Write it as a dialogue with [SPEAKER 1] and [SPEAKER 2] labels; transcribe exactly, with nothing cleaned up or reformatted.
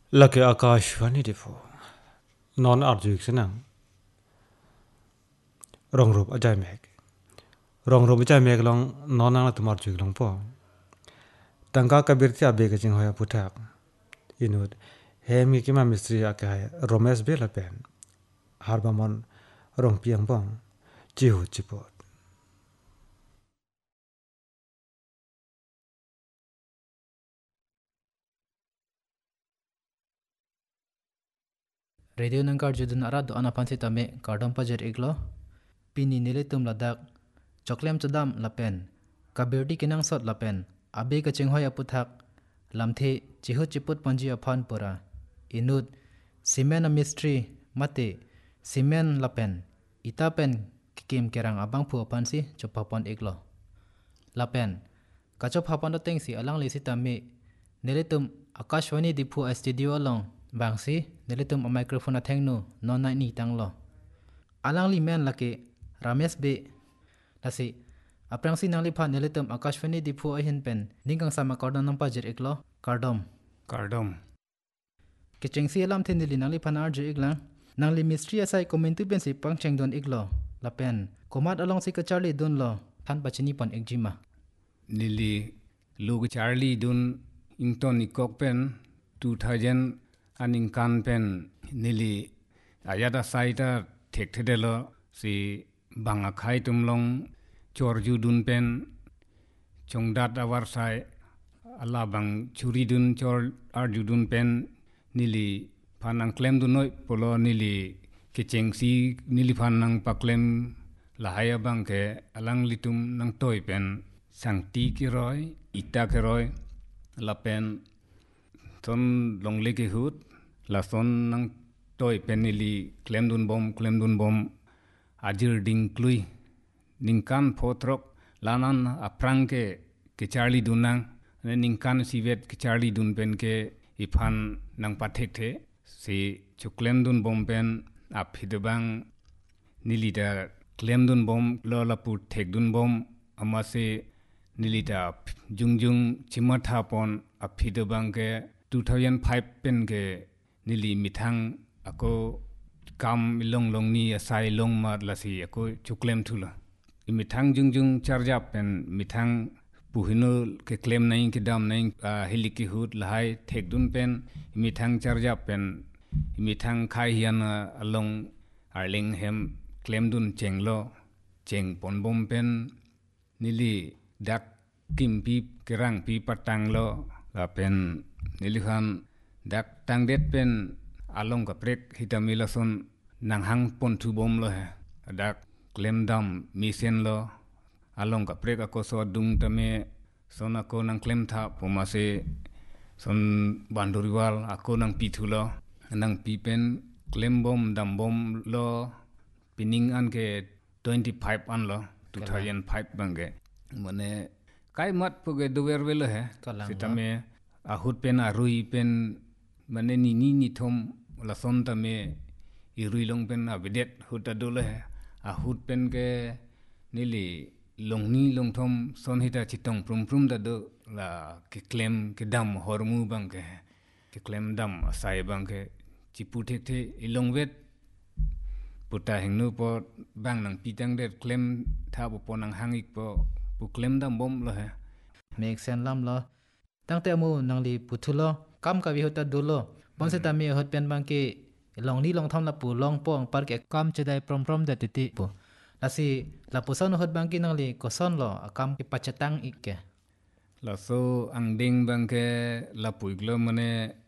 [SPEAKER 1] लके आकाशवाणी दिफो नॉन आर्जुक से नंग रंग रूप अजाय मेक रंग रूप अजाय मेक लोंग नॉन आंग तुम आर्जुक लोंग पो तंका कबीर ती अबे के चिंग होया पुठाक इनुद हेमी किमा मिस्त्री आके है रोमेश बेला पेन हारबामन रंग पियंग बोंग चिहु चिपोट
[SPEAKER 2] Radio nangkar judun arad ana pansi tame kardom pajer iglo pini nile tum ladak choklem chadam lapen kabirdi kinang sot lapen abe ka chinghoy aputhak lamthe chihu chiput panji afan pura inut simen a mystery mate simen lapen itapen kikim kerang abang phu pansi chopapon iglo lapen kachop hapan da tengsi alang lesi tame nile tum akashwani diphu studio long bangsi nilitum a microphone athengnu non nai ni tanglo alang li men lake ramesh be lasi aprangsi nangli pha nilitum akashwani diphu a hin pen ningkang sama kardom nampa jer eklo kardom
[SPEAKER 3] Kardom.
[SPEAKER 2] ke chengsi alam thin dili nangli phan ar je ekla nangli mystery asai comment tu pen si pang cheng don eklo la pen komat along si ka charlie don lo than pachini pon ekjima
[SPEAKER 3] Nili Lugu Charlie Dun Ington Nikok Pen two thousand aning kan pen nili ayada saita thek thedelo si banga khai tumlong chorju dun pen chongdat awar sai ala bang churi dun chor arju dun pen nili phanang klem dun noi polo nili kicheng si nili phanang paklem lahaya bang ke alang litum nang toy pen sangti ki roy ita ke roy la pen ton longle ki hut la son nang toy penili klem dun bom klem dun bom ajir ding klui ningkan photrok lanan aprang ke ke charlie dunang ne ningkan sivet ke charlie dun pen ke ifan nang pathek the si chuklem dun bom pen aphidbang nilita klem dun bom lola put thek dun bom amase nilita jungjung chimatha pon aphidbang ke two thousand five pen ke nili mithang ako kam long long ni asai long ma lasi ako chuklem thula i mithang jung jung charja pen mithang puhino ke claim nai ke dam nai heli ki hut lahai thek dun pen mithang charja pen mithang khai hian along arling hem claim dun chenglo cheng pon bom pen nili dak kim pi kerang pi patang lo la pen nili khan dak tang det pen along ka prek hitamila son nang hang pon thu bom lo he dak klem dam mi sen lo along ka prek ako so dung tame son ako nang klem tha pomase son banduriwal ako nang pi thu lo nang pi pen klem bom dam bom lo pining an ke twenty-five an lo two thousand five bange mane kai mat puge duwer velo he sitame ahut pen arui pen mane ni ni ni thom la son tame irui long pen abidet huta dole a hut pen ke nili long ni long thom son hita chitong prum prum da do la ke claim ke dam hormu bang ke ke claim dam asai bang ke chipu thek the ilong vet puta hingnu po bang nang pitang det claim tha bo ponang hangik po pu claim dam bom lo he
[SPEAKER 2] make sen lam lo tangte mu nangli puthulo kam ka vi hota dulo bonse tami hot pen bang ke long ni long tham la pu long pong par ke kam chedai prom prom da titi pu lasi la pusan hot bang ki nangli koson lo kam ki pachatang ikke
[SPEAKER 3] la so ang ding bang ke la puiglo mane